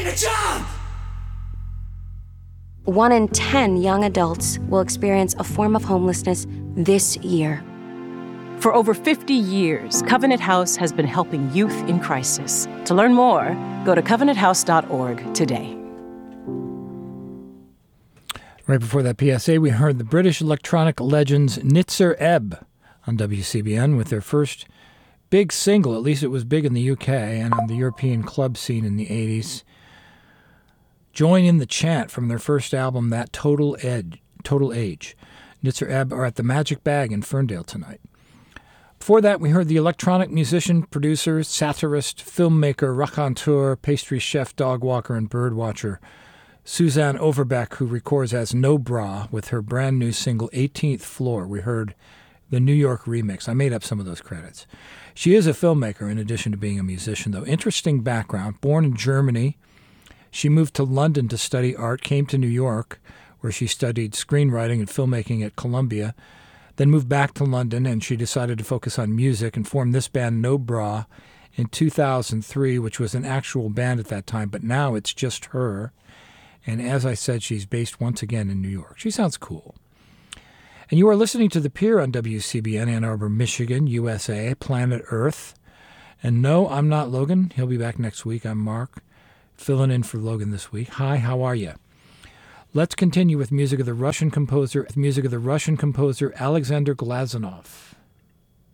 job! 1 in 10 young adults will experience a form of homelessness this year. For over 50 years, Covenant House has been helping youth in crisis. To learn more, go to covenanthouse.org today. Right before that PSA, we heard the British electronic legends Nitzer Ebb on WCBN with their first big single. At least it was big in the UK and on the European club scene in the 80s. Join in the chant from their first album, That Total Age. Nitzer Ebb are at the Magic Bag in Ferndale tonight. Before that, we heard the electronic musician, producer, satirist, filmmaker, raconteur, pastry chef, dog walker, and bird watcher Suzanne Overbeck, who records as No Bra with her brand new single 18th Floor. We heard the New York remix. I made up some of those credits. She is a filmmaker in addition to being a musician, though. Interesting background. Born in Germany, she moved to London to study art, came to New York, where she studied screenwriting and filmmaking at Columbia, then moved back to London, and she decided to focus on music and formed this band No Bra in 2003, which was an actual band at that time, but now it's just her. And as I said, she's based once again in New York. She sounds cool. And you are listening to The Pier on WCBN, Ann Arbor, Michigan, USA, Planet Earth. And no, I'm not Logan. He'll be back next week. I'm Mark, filling in for Logan this week. Hi, how are you? Let's continue with music of the Russian composer Alexander Glazunov.